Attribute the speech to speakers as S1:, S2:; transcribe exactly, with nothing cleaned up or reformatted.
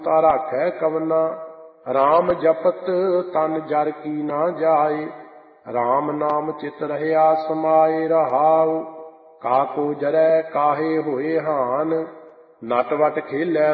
S1: ਤਾ ਰਾਖੈ ਕਵਨਾ। ਰਾਮ ਜਪਤ ਤਨ ਜਰ ਕੀ ਨਾ ਜਾਏ, ਰਾਮ ਨਾਮ ਚਿਤ ਰਹਿਆ ਸਮਾਏ। ਰਹਾਉ ਕਾਕੋ ਜਰੈ ਕਾਹੇ ਹੋਏ ਹਾਨ, ਨਟ ਵਟ ਖੇਲੈ